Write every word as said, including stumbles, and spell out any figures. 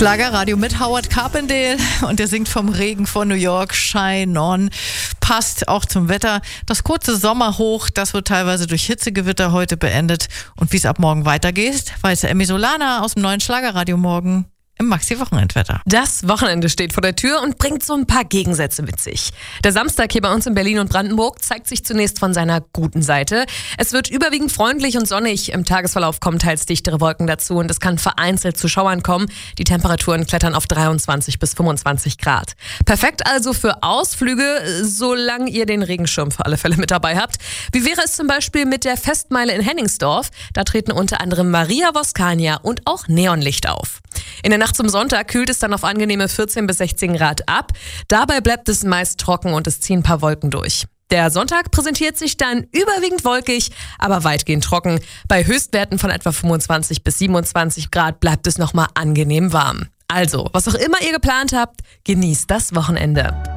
Schlagerradio mit Howard Carpendale und der singt vom Regen von New York, Shine On. Passt auch zum Wetter. Das kurze Sommerhoch, das wird teilweise durch Hitzegewitter heute beendet. Und wie es ab morgen weitergeht, weiß Emmy Solana aus dem neuen Schlagerradio morgen im Maxi-Wochenendwetter. Das Wochenende steht vor der Tür und bringt so ein paar Gegensätze mit sich. Der Samstag hier bei uns in Berlin und Brandenburg zeigt sich zunächst von seiner guten Seite. Es wird überwiegend freundlich und sonnig. Im Tagesverlauf kommen teils dichtere Wolken dazu und es kann vereinzelt zu Schauern kommen. Die Temperaturen klettern auf dreiundzwanzig bis fünfundzwanzig Grad. Perfekt also für Ausflüge, solange ihr den Regenschirm für alle Fälle mit dabei habt. Wie wäre es zum Beispiel mit der Festmeile in Henningsdorf? Da treten unter anderem Maria Voskania und auch Neonlicht auf. In der Nacht zum Sonntag kühlt es dann auf angenehme vierzehn bis sechzehn Grad ab. Dabei bleibt es meist trocken und es ziehen ein paar Wolken durch. Der Sonntag präsentiert sich dann überwiegend wolkig, aber weitgehend trocken. Bei Höchstwerten von etwa fünfundzwanzig bis siebenundzwanzig Grad bleibt es nochmal angenehm warm. Also, was auch immer ihr geplant habt, genießt das Wochenende.